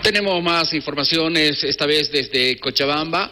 Tenemos más informaciones, esta vez desde Cochabamba.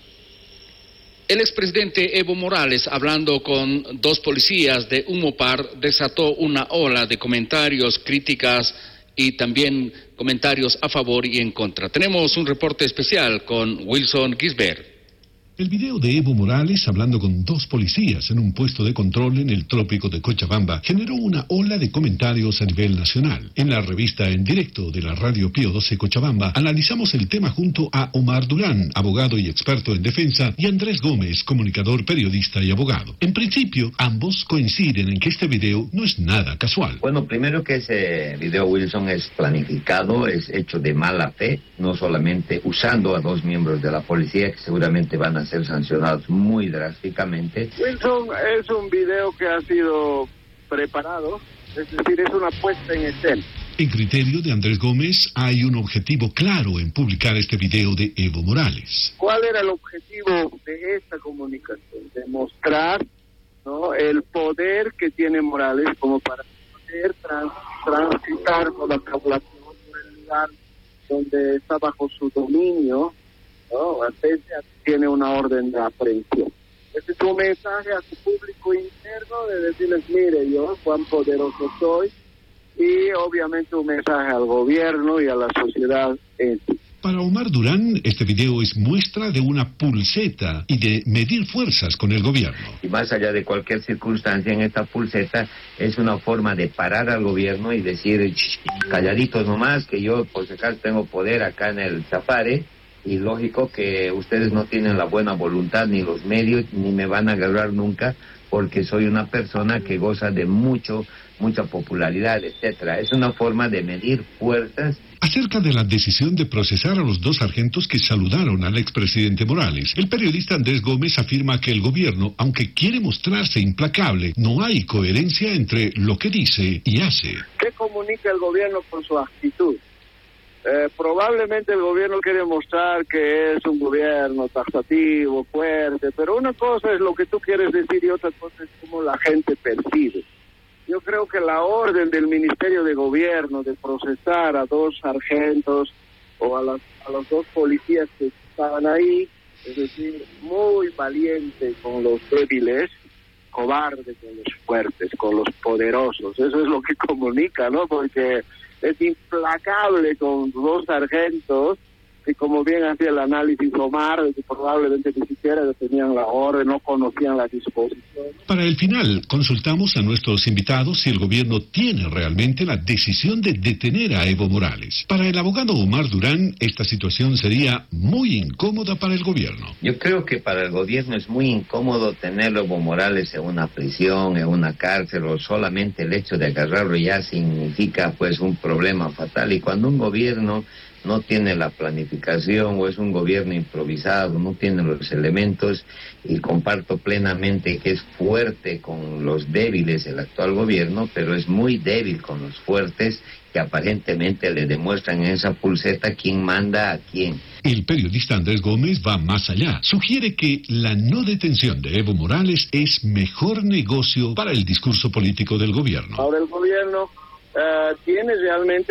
El expresidente Evo Morales, hablando con dos policías de Umopar, desató una ola de comentarios, críticas y también comentarios a favor y en contra. Tenemos un reporte especial con Wilson Gisbert. El video de Evo Morales hablando con dos policías en un puesto de control en el trópico de Cochabamba generó una ola de comentarios a nivel nacional. En la revista En Directo de la Radio Pío 12 Cochabamba analizamos el tema junto a Omar Durán, abogado y experto en defensa, y Andrés Gómez, comunicador, periodista y abogado. En principio, ambos coinciden en que este video no es nada casual. Bueno, primero que ese video, Wilson, es planificado, es hecho de mala fe, no solamente usando a dos miembros de la policía que seguramente van a ser sancionados muy drásticamente. Wilson, es un video que ha sido preparado, es decir, es una puesta en escena. En criterio de Andrés Gómez, hay un objetivo claro en publicar este video de Evo Morales. ¿Cuál era el objetivo de esta comunicación? Demostrar, ¿no?, el poder que tiene Morales como para poder transitar con la población por el lugar donde está bajo su dominio, ¿no? Tiene una orden de aprehensión. Este es un mensaje a su público interno de decirles, mire, yo cuán poderoso soy, y obviamente un mensaje al gobierno y a la sociedad en sí. Para Omar Durán, este video es muestra de una pulseta y de medir fuerzas con el gobierno. Y más allá de cualquier circunstancia, en esta pulseta es una forma de parar al gobierno y decir, calladitos nomás, que yo por si acaso tengo poder acá en el Chapare. Y lógico que ustedes no tienen la buena voluntad ni los medios, ni me van a agarrar nunca, porque soy una persona que goza de mucha popularidad, etcétera. Es una forma de medir fuerzas. Acerca de la decisión de procesar a los dos sargentos que saludaron al expresidente Morales, el periodista Andrés Gómez afirma que el gobierno, aunque quiere mostrarse implacable, no hay coherencia entre lo que dice y hace. ¿Qué comunica el gobierno con su actitud? Probablemente el gobierno quiere mostrar que es un gobierno taxativo, fuerte, pero una cosa es lo que tú quieres decir y otra cosa es cómo la gente percibe. Yo creo que la orden del Ministerio de Gobierno de procesar a dos sargentos o a los dos policías que estaban ahí, es decir, muy valiente con los débiles, cobarde con los fuertes, con los poderosos, eso es lo que comunica, ¿no? Porque es implacable con dos sargentos que, como bien hacía el análisis Omar, que probablemente ni siquiera tenían la orden, no conocían la disposición. Para el final, consultamos a nuestros invitados si el gobierno tiene realmente la decisión de detener a Evo Morales. Para el abogado Omar Durán, esta situación sería muy incómoda para el gobierno. Yo creo que para el gobierno es muy incómodo tener a Evo Morales en una prisión, en una cárcel, o solamente el hecho de agarrarlo ya significa pues un problema fatal. Y cuando un gobierno no tiene la planificación o es un gobierno improvisado, no tiene los elementos, y comparto plenamente que es fuerte con los débiles el actual gobierno, pero es muy débil con los fuertes que aparentemente le demuestran en esa pulseta quién manda a quién. El periodista Andrés Gómez va más allá. Sugiere que la no detención de Evo Morales es mejor negocio para el discurso político del gobierno. Ahora el gobierno tiene realmente